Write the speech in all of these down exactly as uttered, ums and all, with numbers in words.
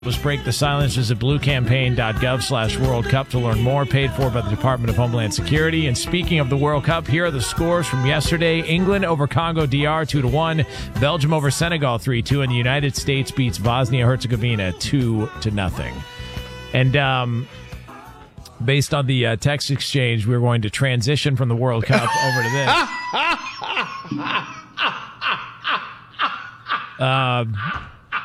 Let's break the silence. Visit bluecampaign.gov slash World Cup to learn more. Paid for by the Department of Homeland Security. And speaking of the World Cup, here are the scores from yesterday. England over Congo D R two to one. Belgium over Senegal three two. And the United States beats Bosnia-Herzegovina two to nothing. And um, based on the uh, text exchange, we're going to transition from the World Cup over to this. Um... Uh,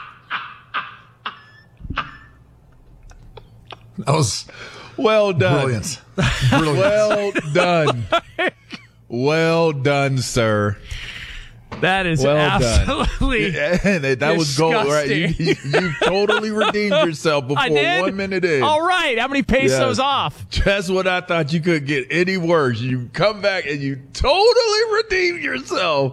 That was well done. Brilliant. Brilliant. Well done. Well done, sir. That is well absolutely done. Yeah, that was gold, right? You, you, you totally redeemed yourself before I did? one minute in. All right. How many pesos yeah. off? That's what I thought. You couldn't get any worse. You come back and you totally redeemed yourself.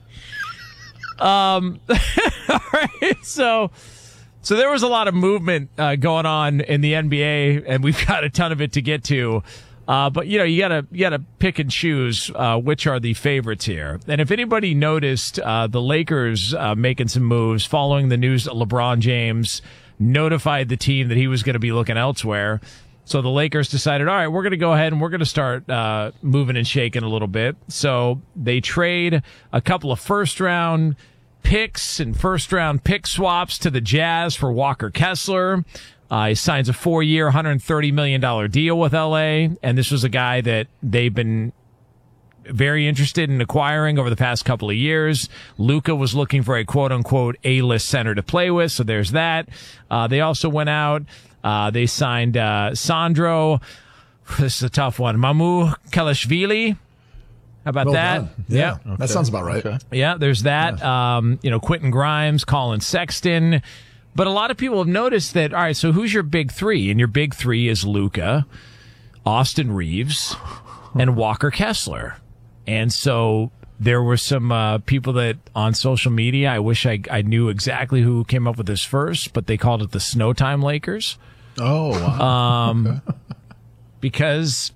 Um. All right. So. So there was a lot of movement uh, going on in the N B A, and we've got a ton of it to get to. Uh, but you know, you gotta you gotta pick and choose uh, which are the favorites here. And if anybody noticed, uh, the Lakers uh, making some moves following the news that LeBron James notified the team that he was going to be looking elsewhere. So the Lakers decided, all right, we're going to go ahead and we're going to start uh, moving and shaking a little bit. So they trade a couple of first round picks and first round pick swaps to the Jazz for Walker Kessler. Uh, he signs a four year, one hundred thirty million dollars deal with L A. And this was a guy that they've been very interested in acquiring over the past couple of years. Luka was looking for a quote unquote A-list center to play with. So there's that. Uh, they also went out. Uh, they signed, uh, Sandro. This is a tough one. Mamu Kalashvili. How about well that? Done. Yeah, yeah. Okay. That sounds about right. Okay. Yeah, there's that. Yeah. Um, you know, Quentin Grimes, Colin Sexton. But a lot of people have noticed that, all right, so who's your big three? And your big three is Luka, Austin Reeves, and Walker Kessler. And so there were some uh, people that on social media, I wish I, I knew exactly who came up with this first, but they called it the Snowtime Lakers. Oh, wow. Um, okay. Because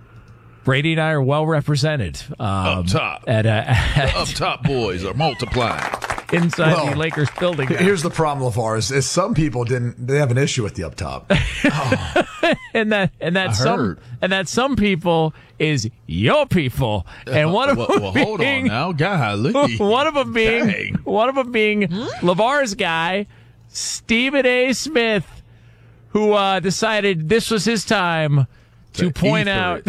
Brady and I are well represented. Um, up top. At, uh, at, the up top boys are multiplying. Inside well, the Lakers building. Now. Here's the problem, LeVar, is, is some people didn't, they have an issue with the up top. Oh. and that, and that I some, heard. and that some people is your people. And one of well, them well, being, hold on now, golly. One of them being, Dang. one of them being LeVar's guy, Stephen A. Smith, who, uh, decided this was his time to, to point out,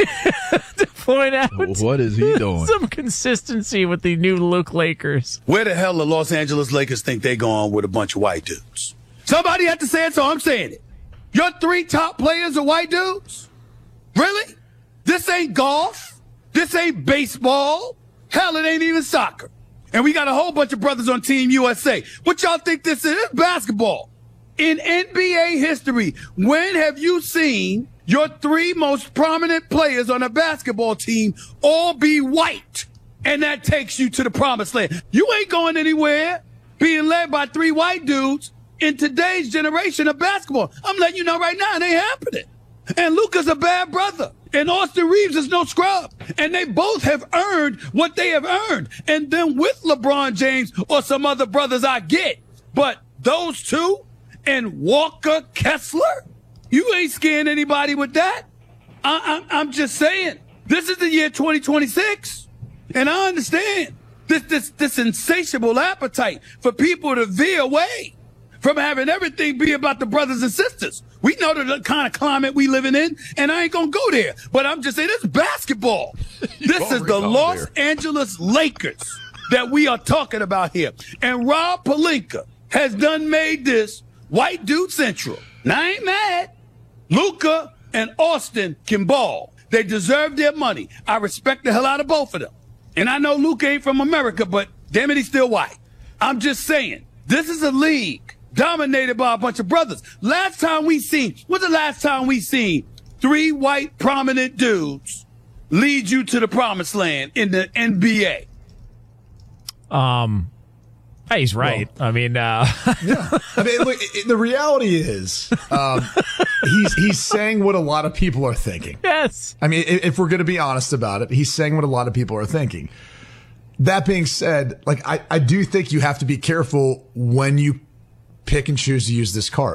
to point out what is he doing? Some consistency with the new Luke Lakers. Where the hell the Los Angeles Lakers think they going with a bunch of white dudes? Somebody had to say it, so I'm saying it. Your three top players are white dudes? Really? This ain't golf. This ain't baseball. Hell, it ain't even soccer. And we got a whole bunch of brothers on Team U S A. What y'all think this is? It's basketball. In N B A history, when have you seen your three most prominent players on a basketball team all be white? And that takes you to the promised land. You ain't going anywhere being led by three white dudes in today's generation of basketball. I'm letting you know right now, it ain't happening. And Luka's a bad brother. And Austin Reeves is no scrub. And they both have earned what they have earned. And then with LeBron James or some other brothers, I get. But those two and Walker Kessler? You ain't scaring anybody with that. I, I, I'm just saying, this is the year twenty twenty-six, and I understand this, this, this insatiable appetite for people to veer away from having everything be about the brothers and sisters. We know the kind of climate we living in, and I ain't gonna go there. But I'm just saying, this is basketball. This is the Los there. Angeles Lakers that we are talking about here. And Rob Pelinka has done made this white dude central. Now, I ain't mad. Luka and Austin can ball. They deserve their money. I respect the hell out of both of them. And I know Luka ain't from America, but damn it, he's still white. I'm just saying, this is a league dominated by a bunch of brothers. Last time we seen, what's the last time we seen three white prominent dudes lead you to the promised land in the N B A? Um... Hey, he's right. Well, I mean, uh... yeah. I mean, look, it, the reality is, um, he's he's saying what a lot of people are thinking. Yes. I mean, if we're going to be honest about it, he's saying what a lot of people are thinking. That being said, like I, I do think you have to be careful when you pick and choose to use this card.